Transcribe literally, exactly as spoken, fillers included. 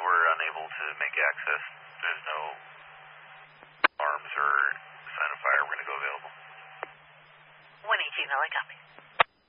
we're unable to make access. There's no arms or sign of fire. We're going to go available. one eighteen, L A copy.